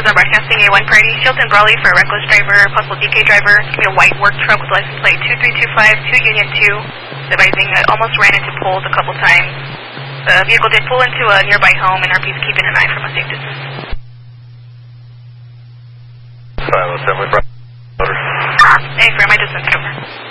is our broadcasting A1 party. Chilton Brawley for a reckless driver, possible DK driver. A white work truck with license plate 2325 Union 2. Advising almost ran into poles a couple times. The vehicle did pull into a nearby home, and RP's keeping an eye from a safe distance. 507 with Bravo. Hey, for my distance, over.